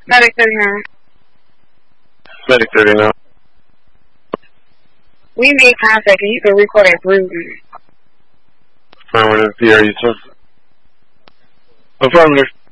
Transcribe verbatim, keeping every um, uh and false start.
Medic thirty-nine. Medic thirty-nine. We made contact and you can record that bruising. Affirmative. P R U, sir. Affirmative.